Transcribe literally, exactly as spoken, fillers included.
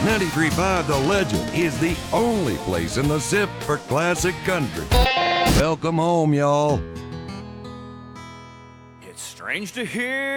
ninety-three point five The Legend is the only place in the zip for classic country. Welcome home, y'all. It's strange to hear